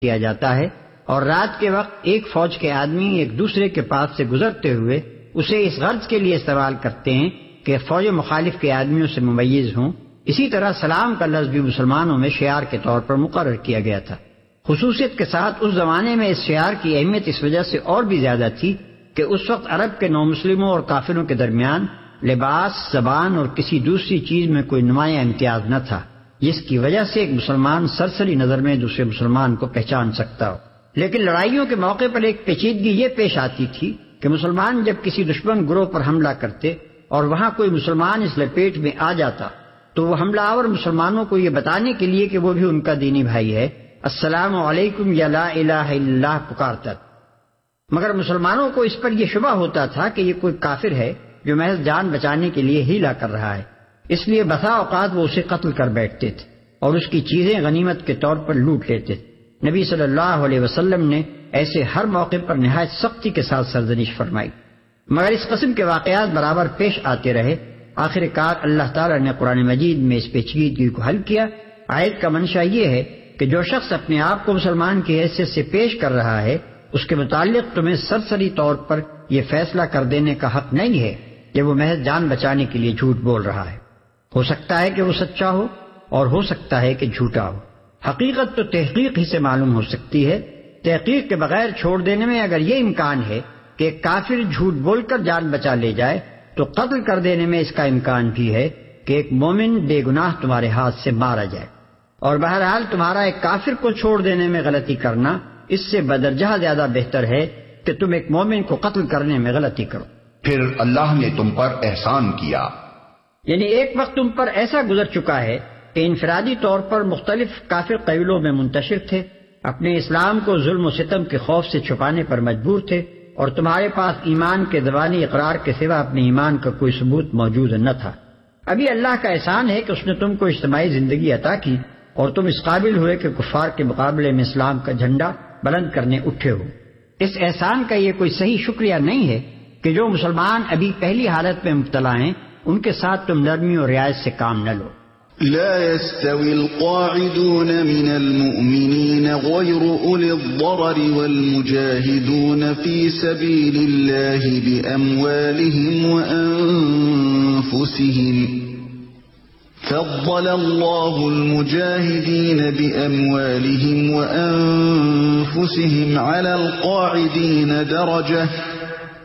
کیا جاتا ہے، اور رات کے وقت ایک فوج کے آدمی ایک دوسرے کے پاس سے گزرتے ہوئے اسے اس غرض کے لیے استعمال کرتے ہیں کہ فوج مخالف کے آدمیوں سے ممیز ہوں۔ اسی طرح سلام کا لفظ بھی مسلمانوں میں شعار کے طور پر مقرر کیا گیا تھا۔ خصوصیت کے ساتھ اس زمانے میں اس شعار کی اہمیت اس وجہ سے اور بھی زیادہ تھی کہ اس وقت عرب کے نومسلموں اور کافروں کے درمیان لباس، زبان اور کسی دوسری چیز میں کوئی نمایاں امتیاز نہ تھا، جس کی وجہ سے ایک مسلمان سرسری نظر میں دوسرے مسلمان کو پہچان سکتا ہو۔ لیکن لڑائیوں کے موقع پر ایک پیچیدگی یہ پیش آتی تھی کہ مسلمان جب کسی دشمن گروہ پر حملہ کرتے اور وہاں کوئی مسلمان اس لپیٹ میں آ جاتا تو وہ حملہ آور مسلمانوں کو یہ بتانے کے لیے کہ وہ بھی ان کا دینی بھائی ہے، السلام علیکم یا لا الہ الا اللہ پکارتا، مگر مسلمانوں کو اس پر یہ شبہ ہوتا تھا کہ یہ کوئی کافر ہے جو محض جان بچانے کے لیے ہیلا کر رہا ہے، اس لیے بسا اوقات وہ اسے قتل کر بیٹھتے تھے اور اس کی چیزیں غنیمت کے طور پر لوٹ لیتے تھے۔ نبی صلی اللہ علیہ وسلم نے ایسے ہر موقع پر نہایت سختی کے ساتھ سرزنش فرمائی، مگر اس قسم کے واقعات برابر پیش آتے رہے۔ آخر کار اللہ تعالیٰ نے قرآن مجید میں اس پیچیدگی کو حل کیا۔ آیت کا منشا یہ ہے کہ جو شخص اپنے آپ کو مسلمان کی حیثیت سے پیش کر رہا ہے اس کے متعلق تمہیں سرسری طور پر یہ فیصلہ کر دینے کا حق نہیں ہے کہ وہ محض جان بچانے کے لیے جھوٹ بول رہا ہے۔ ہو سکتا ہے کہ وہ سچا ہو اور ہو سکتا ہے کہ جھوٹا ہو۔ حقیقت تو تحقیق ہی سے معلوم ہو سکتی ہے۔ تحقیق کے بغیر چھوڑ دینے میں اگر یہ امکان ہے کہ ایک کافر جھوٹ بول کر جان بچا لے جائے تو قتل کر دینے میں اس کا امکان بھی ہے کہ ایک مومن بے گناہ تمہارے ہاتھ سے مارا جائے، اور بہرحال تمہارا ایک کافر کو چھوڑ دینے میں غلطی کرنا اس سے بدرجہ زیادہ بہتر ہے کہ تم ایک مومن کو قتل کرنے میں غلطی کرو۔ پھر اللہ نے تم پر احسان کیا، یعنی ایک وقت تم پر ایسا گزر چکا ہے کہ انفرادی طور پر مختلف کافر قبیلوں میں منتشر تھے، اپنے اسلام کو ظلم و ستم کے خوف سے چھپانے پر مجبور تھے، اور تمہارے پاس ایمان کے زبانی اقرار کے سوا اپنے ایمان کا کوئی ثبوت موجود نہ تھا۔ ابھی اللہ کا احسان ہے کہ اس نے تم کو اجتماعی زندگی عطا کی اور تم اس قابل ہوئے کہ کفار کے مقابلے میں اسلام کا جھنڈا بلند کرنے اٹھے ہو۔ اس احسان کا یہ کوئی صحیح شکریہ نہیں ہے کہ جو مسلمان ابھی پہلی حالت میں مبتلا ہیں ان کے ساتھ تم نرمی اور رعایت سے کام نہ لو۔ لا يستوي القاعدون من المؤمنين غير أولي الضرر والمجاهدون في سبيل الله بأموالهم وأنفسهم فضل الله المجاهدين بأموالهم وأنفسهم على القاعدين درجة